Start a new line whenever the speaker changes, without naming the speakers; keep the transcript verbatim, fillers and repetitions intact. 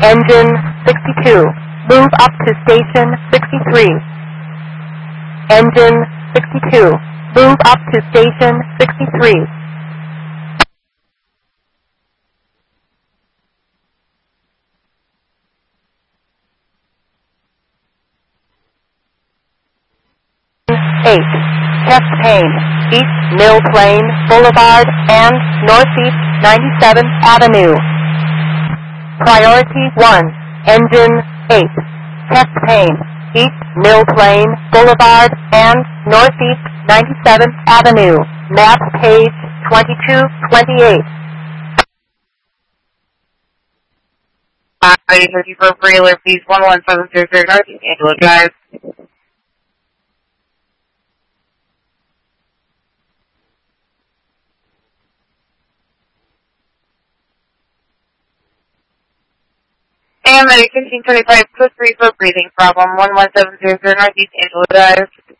Engine sixty-two, move up to station sixty-three. Engine sixty-two, move up to station sixty-three. eight, chest pain, East Mill Plain Boulevard and Northeast ninety-seventh Avenue. Priority one, Engine eight, chest pain, East Mill Plain Boulevard and Northeast ninety-seventh Avenue. Map page twenty-two twenty-eight.
Hi, thirty for Brailer, please one one seven zero zero Northeast Angelo Drive. And Medic fifteen twenty-five, code three for breathing problem, one one seven zero zero Northeast Angelo Drive.